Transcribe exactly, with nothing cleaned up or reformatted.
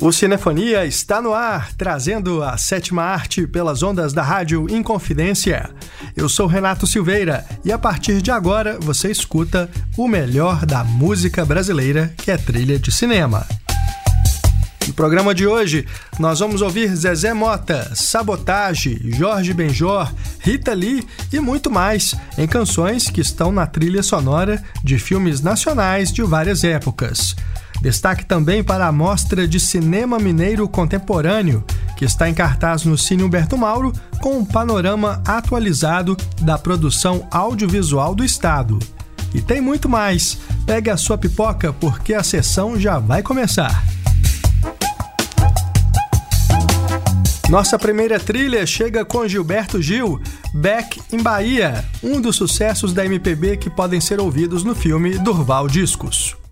O Cinefonia está no ar, trazendo a sétima arte pelas ondas da rádio Inconfidência. Eu sou Renato Silveira e a partir de agora você escuta o melhor da música brasileira, que é trilha de cinema. No programa de hoje, nós vamos ouvir Zezé Mota, Sabotage, Jorge Benjor, Rita Lee e muito mais, em canções que estão na trilha sonora de filmes nacionais de várias épocas. Destaque também para a Mostra de Cinema Mineiro Contemporâneo, que está em cartaz no Cine Humberto Mauro, com um panorama atualizado da produção audiovisual do estado. E tem muito mais. Pegue a sua pipoca porque a sessão já vai começar. Nossa primeira trilha chega com Gilberto Gil, Back in Bahia, um dos sucessos da M P B que podem ser ouvidos no filme Durval Discos.